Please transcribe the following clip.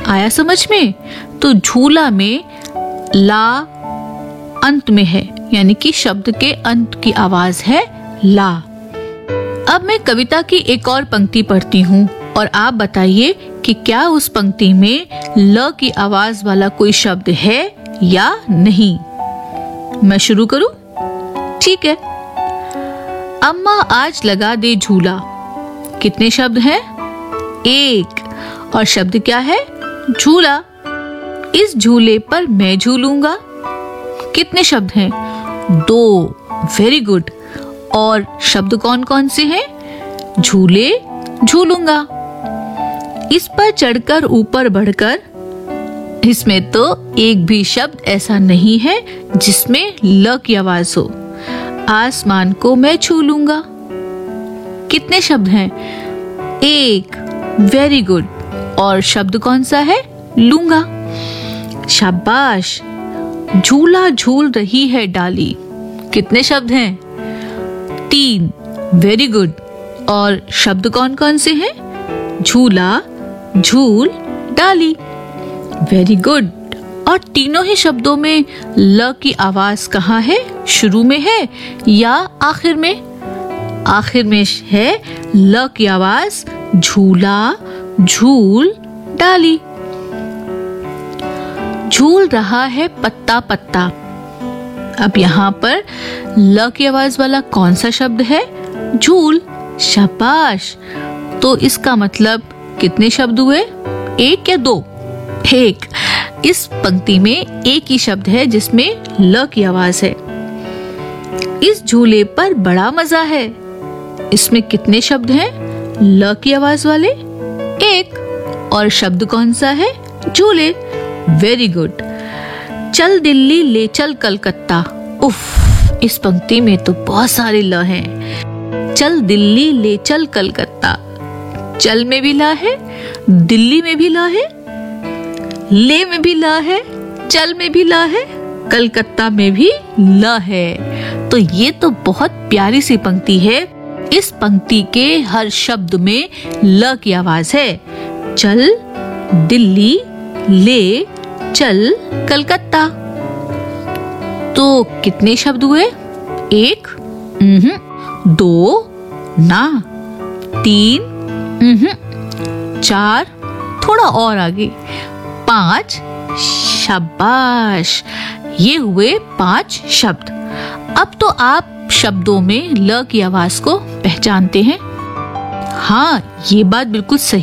आया समझ में? तो झूला में ला अंत में है, यानी कि शब्द के अंत की आवाज है ला। अब मैं कविता की एक और पंक्ति पढ़ती हूँ और आप बताइए कि क्या उस पंक्ति में ल की आवाज वाला कोई शब्द है या नहीं। मैं शुरू करूं? ठीक है। अम्मा आज लगा दे झूला। कितने शब्द हैं? एक। और शब्द क्या है? झूला। इस झूले पर मैं झूलूंगा। कितने शब्द हैं? दो। Very good. और शब्द कौन कौन से हैं? झूले, झूलूंगा। इस पर चढ़कर ऊपर बढ़कर, इसमें तो एक भी शब्द ऐसा नहीं है जिसमें ल की आवाज हो। आसमान को मैं छू लूंगा। कितने शब्द हैं? एक। Very good. और शब्द कौन सा है? लूंगा। शाबाश। झूला झूल रही है डाली। कितने शब्द हैं? तीन। Very good. और शब्द कौन कौन से हैं? झूला, झूल, डाली। Very good. और तीनों ही शब्दों में ल की आवाज कहाँ है? शुरू में है या आखिर में? आखिर में है ल की आवाज। झूला, झूल, डाली। झूल रहा है पत्ता पत्ता। अब यहाँ पर ल की आवाज वाला कौन सा शब्द है? झूल। शाबाश। तो इसका मतलब कितने शब्द हुए? एक या दो? एक। इस पंक्ति में एक ही शब्द है जिसमें ल की आवाज है। इस झूले पर बड़ा मजा है। इसमें कितने शब्द हैं ल की आवाज वाले? एक। और शब्द कौन सा है? झूले। Very good. चल दिल्ली ले चल कलकत्ता। उफ, इस पंक्ति में तो बहुत सारे ल हैं। चल दिल्ली ले चल कलकत्ता। चल में भी ला है, दिल्ली में भी ला है, ले में भी ला है, चल में भी ला है, कलकत्ता में भी ला है। तो ये तो बहुत प्यारी सी पंक्ति है। इस पंक्ति के हर शब्द में ल की आवाज है। चल, दिल्ली, ले, चल, कलकत्ता। तो कितने शब्द हुए? एक, दो, ना, तीन, चार, थोड़ा और आगे, पांच। शाबाश। ये हुए 5 शब्द। अब तो आप शब्दों में ल की आवाज को पहचानते हैं। हाँ, ये बात बिल्कुल सही